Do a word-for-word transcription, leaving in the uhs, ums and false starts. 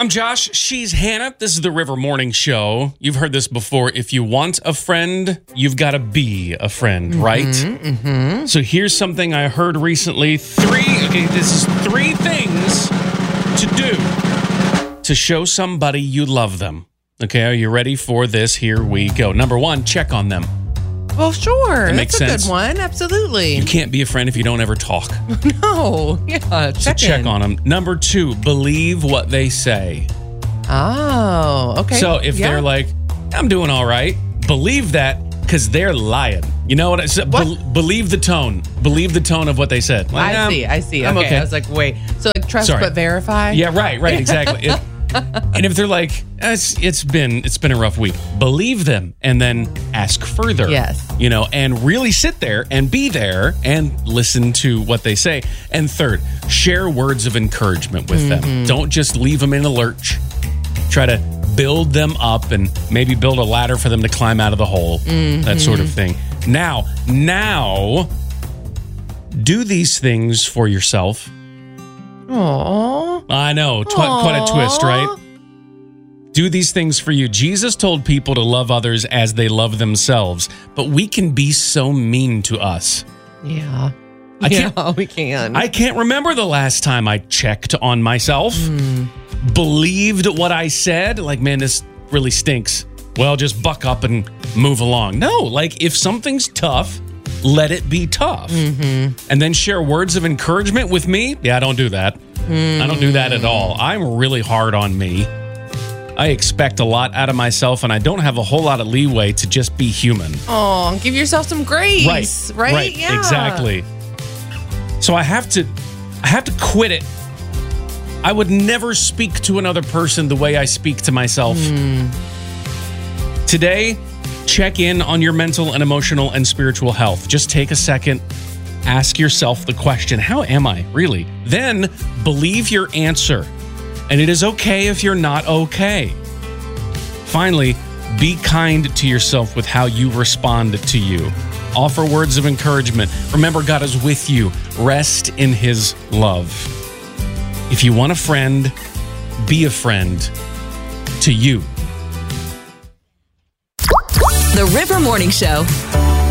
I'm Josh. She's Hannah. This is the River Morning Show. You've heard this before. If you want a friend, you've got to be a friend, mm-hmm, right? Mm-hmm. So here's something I heard recently. Three, okay, this is three things to do to show somebody you love them. Okay, are you ready for this? Here we go. Number one, check on them. Well, sure. That makes That's a sense. good one. Absolutely. You can't be a friend if you don't ever talk. No. Yeah. Check, so check in. on them. Number two, believe what they say. Oh, okay. So if yeah. they're like, I'm doing all right, believe that because they're lying. You know what I said? Be- believe the tone. Believe the tone of what they said. Like, I see. I see. I'm okay. okay. I was like, wait. So like trust Sorry. but verify? Yeah, right, right, exactly. if, and if they're like, it's, it's been it's been a rough week, believe them and then ask further. Yes. You know, and really sit there and be there and listen to what they say. And third, share words of encouragement with mm-hmm. them. Don't just leave them in a lurch. Try to build them up and maybe build a ladder for them to climb out of the hole. Mm-hmm. That sort of thing. Now, now, do these things for yourself. Aww. I know. Tw- quite a twist, right? Do these things for you. Jesus told people to love others as they love themselves, but we can be so mean to us. Yeah. I can't, yeah, we can. I can't remember the last time I checked on myself, mm. believed what I said. Like, man, this really stinks. Well, just buck up and move along. No, like if something's tough, let it be tough. Mm-hmm. And then share words of encouragement with me. Yeah, I don't do that. Mm. I don't do that at all. I'm really hard on me. I expect a lot out of myself, and I don't have a whole lot of leeway to just be human. Oh, give yourself some grace. Right. Right? Right. Yeah. Exactly. So I have to I have to quit it. I would never speak to another person the way I speak to myself. Mm. Today, check in on your mental and emotional and spiritual health. Just take a second, ask yourself the question, how am I really? Then believe your answer. And it is okay if you're not okay. Finally, be kind to yourself with how you respond to you. Offer words of encouragement. Remember, God is with you. Rest in His love. If you want a friend, be a friend to you. The River Morning Show.